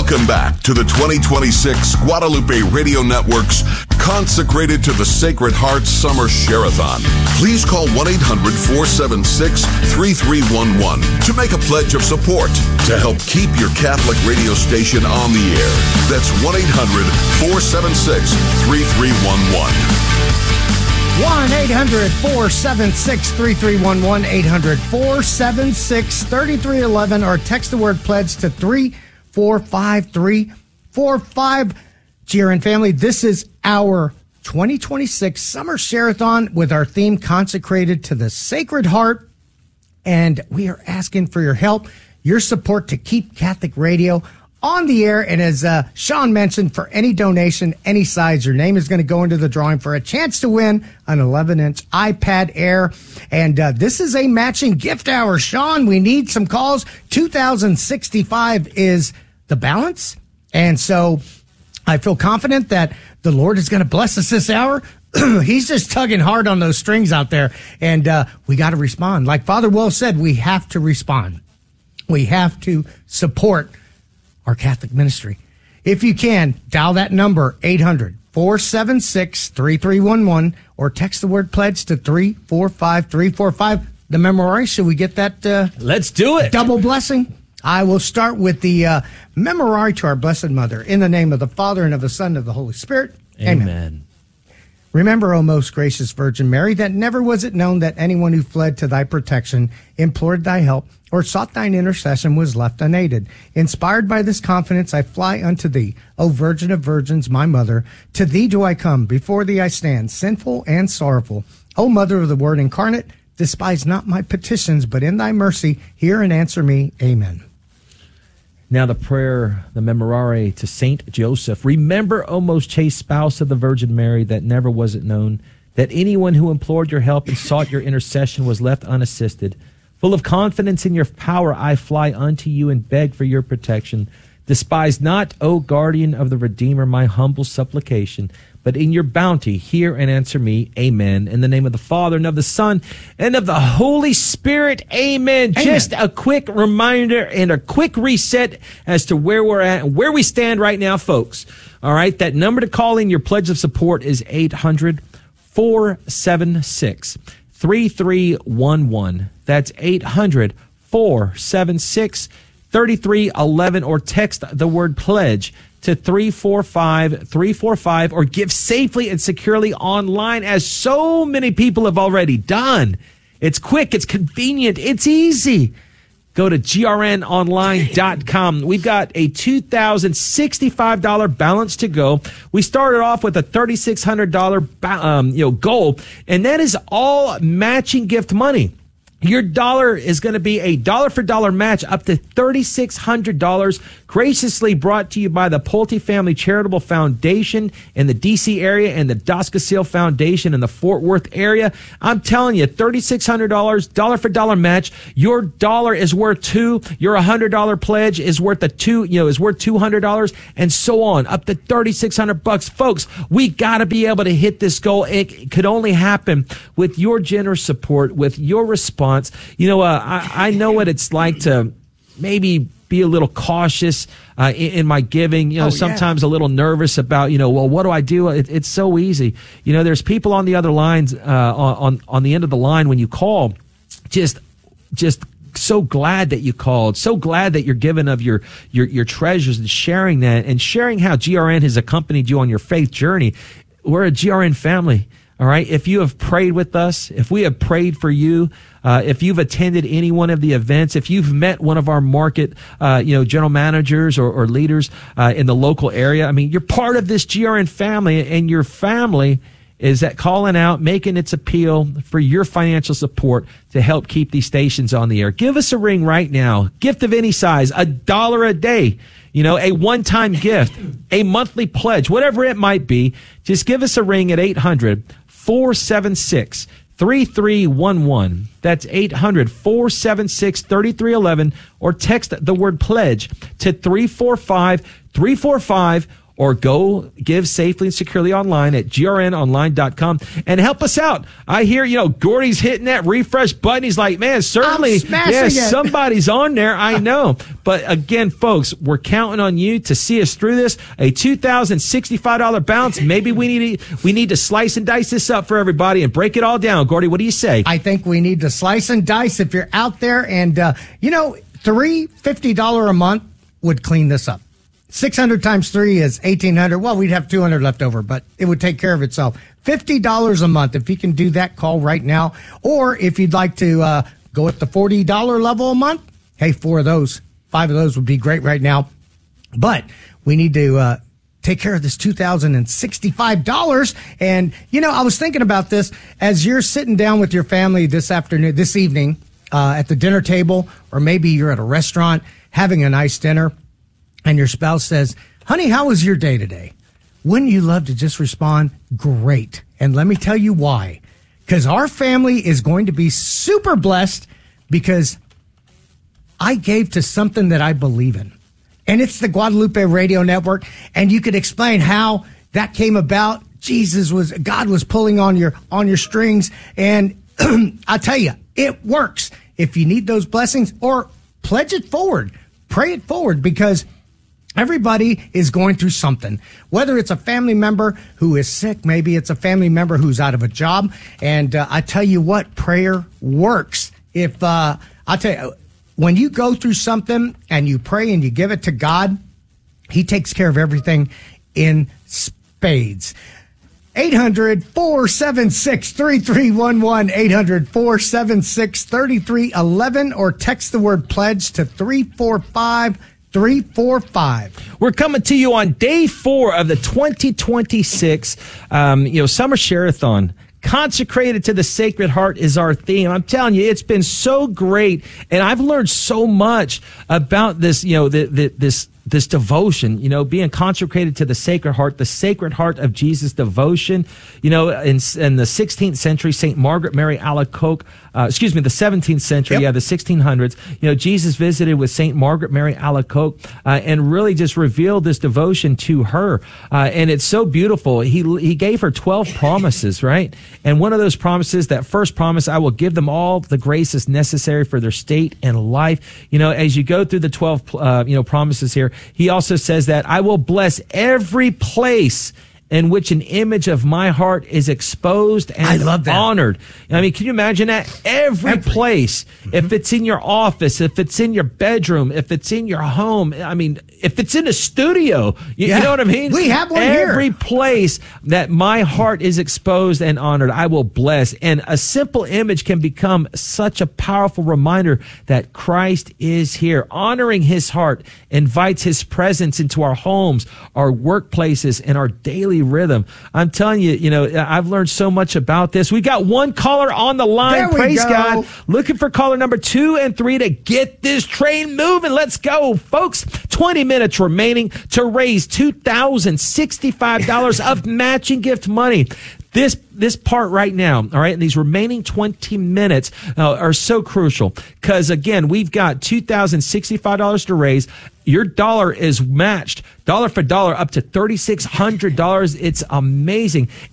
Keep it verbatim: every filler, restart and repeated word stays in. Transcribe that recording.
Welcome back to the twenty twenty-six Guadalupe Radio Network's Consecrated to the Sacred Heart Summer Share-a-thon. Please call one eight hundred four seven six three three one one to make a pledge of support to help keep your Catholic radio station on the air. That's one eight hundred four seven six three three one one. one eight hundred four seven six three three one one, eight hundred four seven six three three one one, or text the word pledge to three four five three four five. G R N family, this is our twenty twenty-six Summer Share-a-thon with our theme consecrated to the Sacred Heart. And we are asking for your help, your support to keep Catholic radio on the air. And as uh, Sean mentioned, for any donation, any size, your name is going to go into the drawing for a chance to win an eleven inch iPad Air. And uh, this is a matching gift hour. Sean, we need some calls. two thousand sixty-five is the balance. And so I feel confident that the Lord is going to bless us this hour. He's just tugging hard on those strings out there. And uh, we got to respond. Like Father Will said, we have to respond. We have to support our Catholic ministry. If you can, dial that number, eight hundred four seven six three three one one, or text the word pledge to three four five three four five. The memorare, should we get that? Uh, Let's do it. Double blessing. I will start with the uh, memorare to our Blessed Mother. In the name of the Father, and of the Son, and of the Holy Spirit. Amen. Amen. Remember, O most gracious Virgin Mary, that never was it known that anyone who fled to thy protection, implored thy help, or sought thine intercession was left unaided. Inspired by this confidence, I fly unto thee, O Virgin of Virgins, my mother. To thee do I come, before thee I stand, sinful and sorrowful. O Mother of the Word incarnate, despise not my petitions, but in thy mercy hear and answer me. Amen. Now the prayer, the memorare to Saint Joseph. Remember, O most chaste spouse of the Virgin Mary, that never was it known that anyone who implored your help and sought your intercession was left unassisted. Full of confidence in your power, I fly unto you and beg for your protection. Despise not, O guardian of the Redeemer, my humble supplication, but in your bounty hear and answer me. Amen. In the name of the Father, and of the Son, and of the Holy Spirit. Amen. Amen. Just a quick reminder and a quick reset as to where we're at and where we stand right now, folks. All right. That number to call in your pledge of support is eight hundred four seven six three three one one. That's eight hundred four seven six three three one one, or text the word pledge to three four five three four five, or give safely and securely online, as so many people have already done. It's quick, it's convenient, it's easy. Go to G R N online dot com. We've got a two thousand sixty-five dollars balance to go. We started off with a three thousand six hundred dollars um, you know, goal, and that is all matching gift money. Your dollar is going to be a dollar-for-dollar match up to three thousand six hundred dollars, graciously brought to you by the Pulte Family Charitable Foundation in the D C area and the Dos Casil Foundation in the Fort Worth area. I'm telling you, three thousand six hundred dollars, dollar-for-dollar match. Your dollar is worth two. Your one hundred dollars pledge is worth a two, you know, is worth two hundred dollars, and so on, up to three thousand six hundred bucks. Folks, we got to be able to hit this goal. It could only happen with your generous support, with your response. You know, uh, I, I know what it's like to maybe be a little cautious uh, in, in my giving. You know, oh, sometimes yeah. a little nervous about, you know, well, what do I do? It, it's so easy. You know, there's people on the other lines, uh, on on the end of the line when you call, just just so glad that you called, so glad that you're giving of your your your treasures and sharing that and sharing how G R N has accompanied you on your faith journey. We're a G R N family. All right. If you have prayed with us, if we have prayed for you, uh, if you've attended any one of the events, if you've met one of our market, uh, you know, general managers or, or leaders, uh, in the local area, I mean, you're part of this G R N family, and your family is that calling out, making its appeal for your financial support to help keep these stations on the air. Give us a ring right now. Gift of any size, a dollar a day. You know, a one-time gift, a monthly pledge, whatever it might be. Just give us a ring at eight hundred four seven six three three one one. That's eight hundred four seven six three three one one, or text the word pledge to three four five three four five, or go give safely and securely online at G R N online dot com and help us out. I hear, you know, Gordy's hitting that refresh button. He's like, man, certainly, yes, yeah, somebody's on there. I know. But again, folks, we're counting on you to see us through this. A two thousand sixty-five dollars bounce. Maybe we need to, we need to slice and dice this up for everybody and break it all down. Gordy, what do you say? I think we need to slice and dice if you're out there. And, uh, you know, three fifty dollars a month would clean this up. six hundred times three is eighteen hundred. Well, we'd have two hundred left over, but it would take care of itself. fifty dollars a month. If you can do that, call right now. Or if you'd like to uh, go at the forty dollars level a month, hey, four of those, five of those would be great right now. But we need to uh, take care of this two thousand sixty-five dollars. And, you know, I was thinking about this as you're sitting down with your family this afternoon, this evening uh, at the dinner table, or maybe you're at a restaurant having a nice dinner. And your spouse says, honey, how was your day today? Wouldn't you love to just respond, great? And let me tell you why. Because our family is going to be super blessed because I gave to something that I believe in. And it's the Guadalupe Radio Network. And you could explain how that came about. Jesus was, God was pulling on your, on your strings. And I tell you, it works. If you need those blessings, or pledge it forward, pray it forward, because everybody is going through something, whether it's a family member who is sick, maybe it's a family member who's out of a job. And uh, I tell you what, prayer works. If uh, I tell you, when you go through something and you pray and you give it to God, he takes care of everything in spades. eight hundred, four seven six, three three one one, eight hundred, four seven six, three three one one, or text the word pledge to three four five three four five. We're coming to you on day four of the twenty twenty-six um, you know, Summer Share-a-thon. Consecrated to the Sacred Heart is our theme. I'm telling you, it's been so great, and I've learned so much about this, you know, the, the, this this devotion, you know, being consecrated to the Sacred Heart, the Sacred Heart of Jesus devotion. You know, in, in the sixteenth century, Saint Margaret Mary Alacoque, uh, excuse me, the seventeenth century, yep. yeah, the sixteen hundreds, you know, Jesus visited with Saint Margaret Mary Alacoque uh, and really just revealed this devotion to her. Uh, and it's so beautiful. He, he gave her twelve promises, right? And one of those promises, that first promise, I will give them all the graces necessary for their state and life. You know, as you go through the twelve, uh, you know, promises here, he also says that I will bless every place in which an image of my heart is exposed and I love that. honored. I mean, can you imagine that? Every, every. place, mm-hmm. if it's in your office, if it's in your bedroom, if it's in your home, I mean, if it's in a studio, you, yeah. you know what I mean? We have one every here. Every place that my heart is exposed and honored, I will bless. And a simple image can become such a powerful reminder that Christ is here. Honoring his heart invites his presence into our homes, our workplaces, and our daily rhythm. I'm telling you, you know, I've learned so much about this. We got one caller on the line. Praise go. God. Looking for caller number two and three to get this train moving. Let's go, folks. twenty minutes remaining to raise two thousand sixty-five dollars of matching gift money. This this part right now, all right, and these remaining twenty minutes uh, are so crucial because, again, we've got two thousand sixty-five dollars to raise. Your dollar is matched dollar for dollar up to three thousand six hundred dollars. It's amazing.